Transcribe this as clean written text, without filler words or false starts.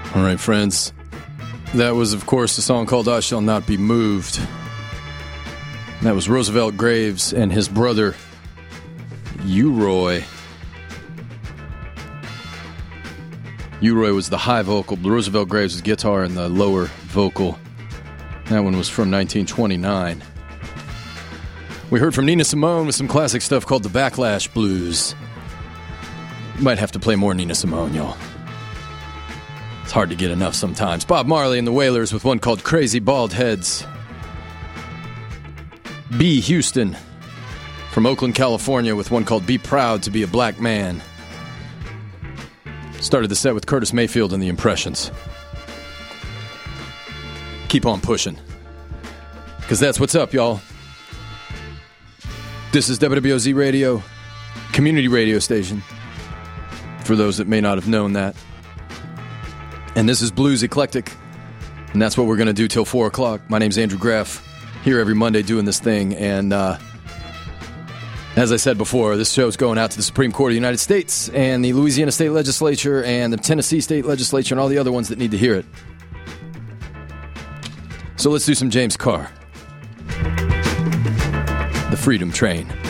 All right, friends. That was, of course, a song called I Shall Not Be Moved. That was Roosevelt Graves and his brother, U-Roy. U-Roy was the high vocal. Roosevelt Graves was guitar and the lower vocal. That one was from 1929. We heard from Nina Simone with some classic stuff called the Backlash Blues. Might have to play more Nina Simone, y'all. It's hard to get enough sometimes. Bob Marley and the Wailers with one called Crazy Bald Heads. B. Houston from Oakland, California with one called Be Proud to Be a Black Man. Started the set with Curtis Mayfield and the Impressions. Keep on pushing. Because that's what's up, y'all. This is WWOZ Radio, community radio station, for those that may not have known that. And this is Blues Eclectic, and that's what we're going to do till 4 o'clock. My name's Andrew Graff, here every Monday doing this thing. And as I said before, this show's going out to the Supreme Court of the United States and the Louisiana State Legislature and the Tennessee State Legislature and all the other ones that need to hear it. So let's do some James Carr. The Freedom Train.